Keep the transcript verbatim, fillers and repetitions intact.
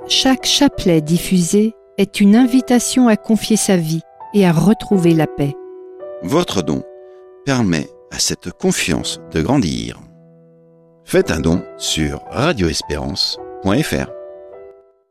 Chaque chapelet diffusé est une invitation à confier sa vie et à retrouver la paix. Votre don permet à cette confiance de grandir. Faites un don sur radio espérance point f r.